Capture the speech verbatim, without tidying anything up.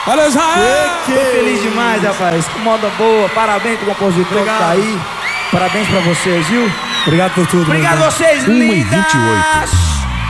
Valeu, Israel! Tô feliz demais, rapaz. Que moda boa. Parabéns pro compositor que tá aí. Parabéns pra vocês, viu? Obrigado por tudo. Obrigado a vocês, uma e lindas! vinte e oito.